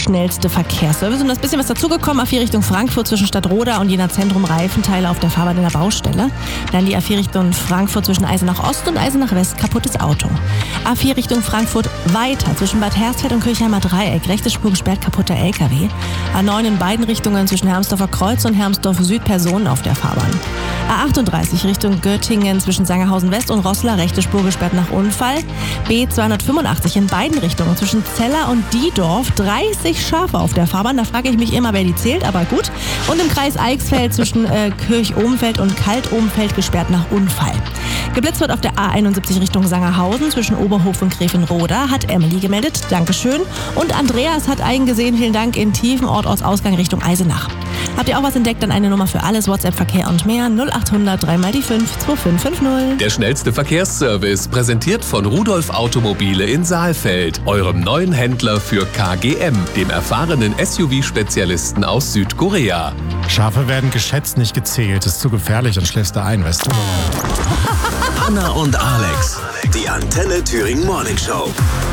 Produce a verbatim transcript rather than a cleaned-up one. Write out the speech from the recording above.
schnellste Verkehrsservice. Und da ist ein bisschen was dazugekommen. A vier Richtung Frankfurt zwischen Stadtroda und Jena Zentrum Reifenteile auf der Fahrbahn in der Baustelle. Dann die A vier Richtung Frankfurt zwischen Eisenach Ost und Eisenach West, kaputtes Auto. A vier Richtung Frankfurt weiter zwischen Bad Hersfeld und Kirchheimer Dreieck, rechte Spur gesperrt, kaputter L K W. A neun in beiden Richtungen zwischen Hermsdorfer Kreuz und Hermsdorf Süd, Personen auf der Fahrbahn. A achtunddreißig Richtung Göttingen zwischen Sangerhausen West und Roßla, rechte Spur gesperrt nach Unfall. B zweihundertfünfundachtzig in beiden Richtungen zwischen Zeller und Diedorf, dreißig Schafe auf der Fahrbahn. Da frage ich mich immer, wer die zählt, aber gut. Und im Kreis Eichsfeld zwischen äh, Kirch-Ohmfeld und Kalt-Ohmfeld gesperrt nach Unfall. Geblitzt wird auf der A einundsiebzig Richtung Sangerhausen zwischen Oberhof und Gräfenroda, hat Emily gemeldet, Dankeschön. Und Andreas hat eingesehen, vielen Dank, in Tiefenort Ortsausgang Richtung Eisenach. Habt ihr auch was entdeckt? Dann eine Nummer für alles, WhatsApp, Verkehr und mehr, null achthundert drei mal die fünf zwei fünf fünf null. Der schnellste Verkehrsservice, präsentiert von Rudolf Automobile in Saalfeld, eurem neuen Händler für K G M, dem erfahrenen S U V-Spezialisten aus Südkorea. Schafe werden geschätzt, nicht gezählt. Ist zu gefährlich und schläfst du ein, weißt du? Anna und Alex, die Antenne Thüringen Morning Show.